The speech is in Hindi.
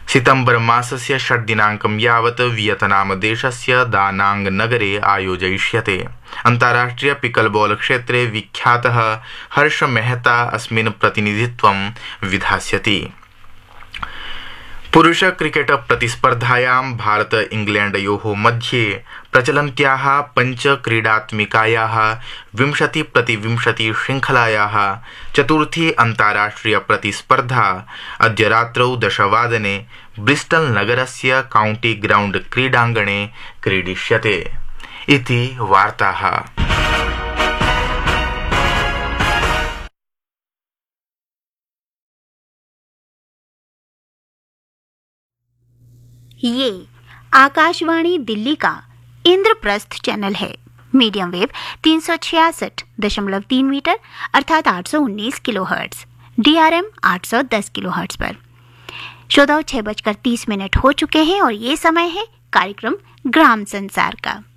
सितंबर मासस्य 6 दिनाङ्कं यावत् वियतनाम देशस्य दानांग नगरे आयोजयिष्यते। अन्ताराष्ट्रिय पिकलबॉल क्षेत्रे विख्यातः हर्ष मेहता अस्मिन् प्रतिनिधित्वं विधास्यति। पुरुष क्रिकेट प्रतिस्पर्धायां भारत इंग्लैंडयोः मध्ये प्रचलन्त्याः पञ्चक्रीडात्मिकायाः 20-20 श्रृंखलायाः चतुर्थी अन्ताराष्ट्रिय प्रतिस्पर्धा अद्य रात्रौ 10 वादने ब्रिस्टल नगरस्य काउंटी ग्राउंड क्रीडाङ्गणे क्रीडिष्यते। इति वार्ताः। ये आकाशवाणी दिल्ली का इंद्रप्रस्थ चैनल है। मीडियम वेव 366.3 मीटर अर्थात 819 किलोहर्ट्ज, DRM 810 किलोहर्ट्ज पर। श्रोताओं 6:30 हो चुके हैं और ये समय है कार्यक्रम ग्राम संसार का।